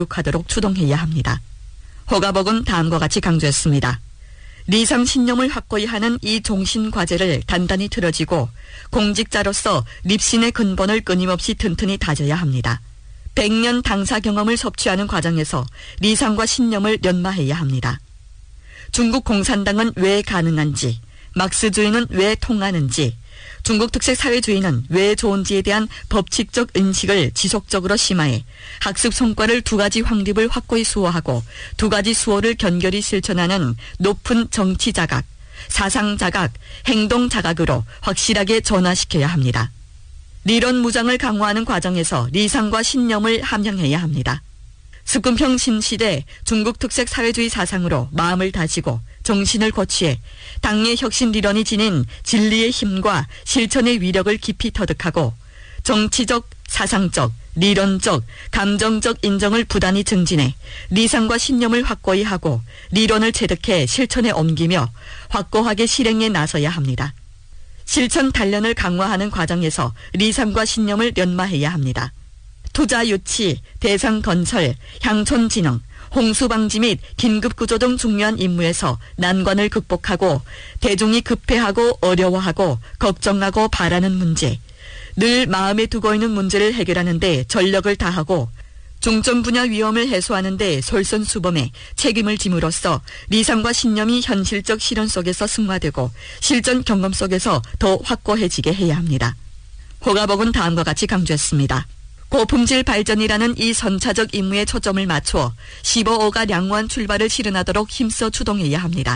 하도록 추동해야 합니다. 허가복은 다음과 같이 강조했습니다. 리상 신념을 확고히 하는 이 종신과제를 단단히 틀어지고 공직자로서 립신의 근본을 끊임없이 튼튼히 다져야 합니다. 100년 당사 경험을 섭취하는 과정에서 리상과 신념을 연마해야 합니다. 중국 공산당은 왜 가능한지, 막스주의는 왜 통하는지, 중국 특색 사회주의는 왜 좋은지에 대한 법칙적 인식을 지속적으로 심화해 학습 성과를 2가지 확립을 확고히 수호하고 2가지 수호를 견결히 실천하는 높은 정치 자각, 사상 자각, 행동 자각으로 확실하게 전환시켜야 합니다. 리론 무장을 강화하는 과정에서 리상과 신념을 함양해야 합니다. 스쿰평 신시대 중국 특색 사회주의 사상으로 마음을 다지고 정신을 거취해 당의 혁신 리런이 지닌 진리의 힘과 실천의 위력을 깊이 터득하고 정치적, 사상적, 리론적, 감정적 인정을 부단히 증진해 리상과 신념을 확고히 하고 리론을 체득해 실천에 옮기며 확고하게 실행에 나서야 합니다. 실천 단련을 강화하는 과정에서 리상과 신념을 연마해야 합니다. 투자 유치, 대상 건설, 향촌 진흥, 홍수 방지 및 긴급 구조 등 중요한 임무에서 난관을 극복하고 대중이 급해하고 어려워하고 걱정하고 바라는 문제, 늘 마음에 두고 있는 문제를 해결하는 데 전력을 다하고 중점 분야 위험을 해소하는 데 솔선수범해 책임을 짐으로써 리상과 신념이 현실적 실현 속에서 승화되고 실전 경험 속에서 더 확고해지게 해야 합니다. 허가복은 다음과 같이 강조했습니다. 고품질 발전이라는 이 선차적 임무에 초점을 맞추어 15호가 양호한 출발을 실현하도록 힘써 추동해야 합니다.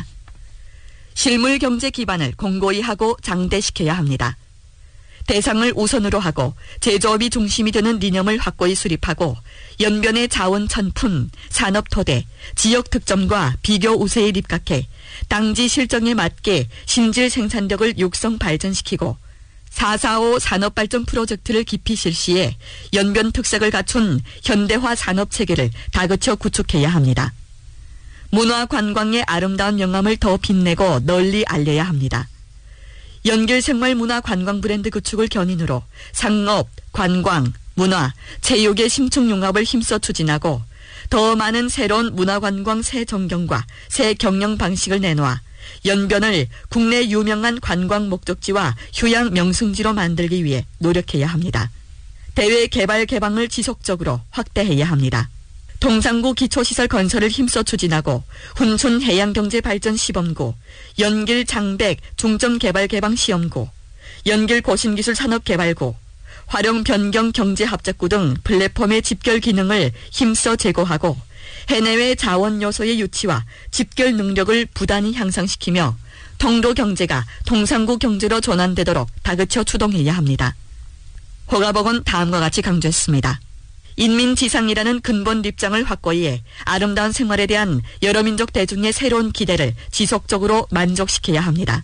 실물 경제 기반을 공고히 하고 장대시켜야 합니다. 대상을 우선으로 하고 제조업이 중심이 되는 리념을 확고히 수립하고 연변의 자원 천푼, 산업 토대, 지역 특점과 비교 우세에 입각해 당지 실정에 맞게 신질 생산력을 육성 발전시키고 445 산업발전 프로젝트를 깊이 실시해 연변 특색을 갖춘 현대화 산업체계를 다그쳐 구축해야 합니다. 문화 관광의 아름다운 영감을 더 빛내고 널리 알려야 합니다. 연길 생활 문화 관광 브랜드 구축을 견인으로 상업, 관광, 문화, 체육의 심층 융합을 힘써 추진하고 더 많은 새로운 문화 관광 새 정경과 새 경영 방식을 내놓아 연변을 국내 유명한 관광 목적지와 휴양 명승지로 만들기 위해 노력해야 합니다. 대외 개발 개방을 지속적으로 확대해야 합니다. 동상구 기초시설 건설을 힘써 추진하고 훈춘 해양경제발전시범구, 연길 장백 중점개발개방시험구, 연길 고신기술산업개발구, 활용 변경 경제합작구 등 플랫폼의 집결 기능을 힘써 제고하고 해내외 자원 요소의 유치와 집결 능력을 부단히 향상시키며 통도 경제가 동상구 경제로 전환되도록 다그쳐 추동해야 합니다. 허가복은 다음과 같이 강조했습니다. 인민지상이라는 근본 입장을 확고히 해 아름다운 생활에 대한 여러 민족 대중의 새로운 기대를 지속적으로 만족시켜야 합니다.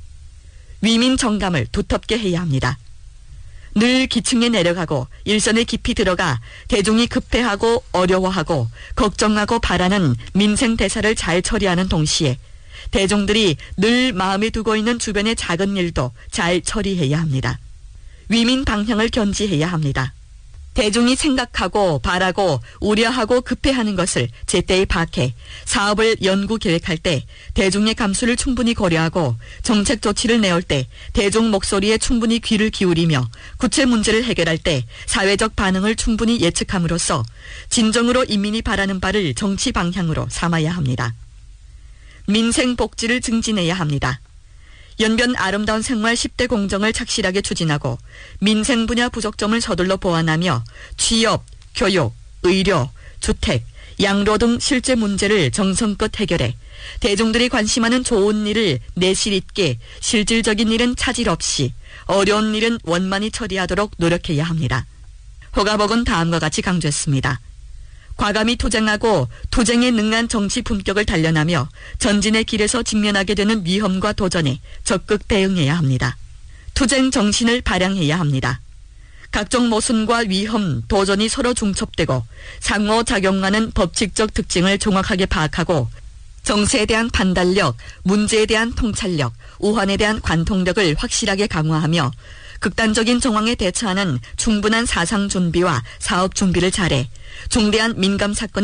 위민 정감을 두텁게 해야 합니다. 늘 기층에 내려가고 일선에 깊이 들어가 대중이 급해하고 어려워하고 걱정하고 바라는 민생 대사를 잘 처리하는 동시에 대중들이 늘 마음에 두고 있는 주변의 작은 일도 잘 처리해야 합니다. 위민 방향을 견지해야 합니다. 대중이 생각하고 바라고 우려하고 급해하는 것을 제때에 파악해 사업을 연구 계획할 때 대중의 감수를 충분히 고려하고 정책 조치를 내올 때 대중 목소리에 충분히 귀를 기울이며 구체 문제를 해결할 때 사회적 반응을 충분히 예측함으로써 진정으로 인민이 바라는 바를 정치 방향으로 삼아야 합니다. 민생 복지를 증진해야 합니다. 연변 아름다운 생활 10대 공정을 착실하게 추진하고 민생 분야 부족점을 서둘러 보완하며 취업, 교육, 의료, 주택, 양로 등 실제 문제를 정성껏 해결해 대중들이 관심하는 좋은 일을 내실 있게 실질적인 일은 차질 없이 어려운 일은 원만히 처리하도록 노력해야 합니다. 허가복은 다음과 같이 강조했습니다. 과감히 투쟁하고 투쟁에 능한 정치 품격을 단련하며 전진의 길에서 직면하게 되는 위험과 도전에 적극 대응해야 합니다. 투쟁 정신을 발양해야 합니다. 각종 모순과 위험, 도전이 서로 중첩되고 상호작용하는 법칙적 특징을 정확하게 파악하고 정세에 대한 판단력, 문제에 대한 통찰력, 우환에 대한 관통력을 확실하게 강화하며 극단적인 정황에 대처하는 충분한 사상 준비와 사업 준비를 잘해 중대한 민감 사건이